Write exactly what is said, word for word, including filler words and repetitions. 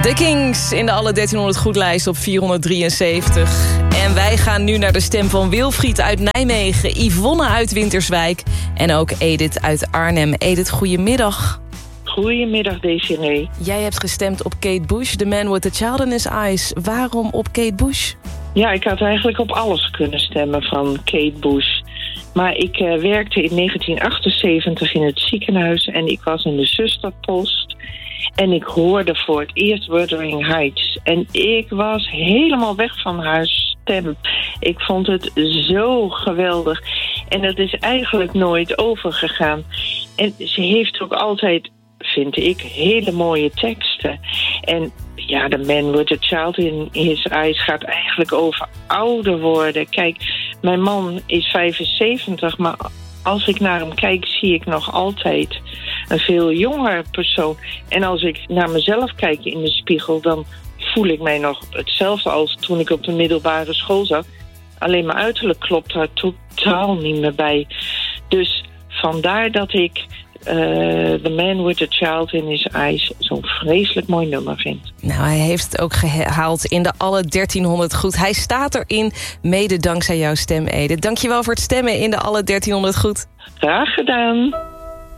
The Kings in de alle dertienhonderd goedlijst op vierhonderddrieënzeventig. En wij gaan nu naar de stem van Wilfried uit Nijmegen, Yvonne uit Winterswijk en ook Edith uit Arnhem. Edith, goedemiddag. Goedemiddag, Desiree. Jij hebt gestemd op Kate Bush, The Man with the Child in His Eyes. Waarom op Kate Bush? Ja, ik had eigenlijk op alles kunnen stemmen van Kate Bush. Maar ik uh, werkte in negentien achtenzeventig in het ziekenhuis en ik was in de zusterpost. En ik hoorde voor het eerst Wuthering Heights. En ik was helemaal weg van haar stem. Ik vond het zo geweldig. En dat is eigenlijk nooit overgegaan. En ze heeft ook altijd, vind ik, hele mooie teksten. En ja, The Man with the Child in His Eyes gaat eigenlijk over ouder worden. Kijk, mijn man is vijfenzeventig, maar als ik naar hem kijk, zie ik nog altijd een veel jonger persoon. En als ik naar mezelf kijk in de spiegel, dan voel ik mij nog hetzelfde als toen ik op de middelbare school zat. Alleen mijn uiterlijk klopt daar totaal niet meer bij. Dus vandaar dat ik uh, The Man with the Child in His Eyes zo'n vreselijk mooi nummer vind. Nou, hij heeft het ook gehaald in de alle dertienhonderd goed. Hij staat erin, mede dankzij jouw stem, Edith. Dankjewel voor het stemmen in de alle dertienhonderd goed. Graag gedaan.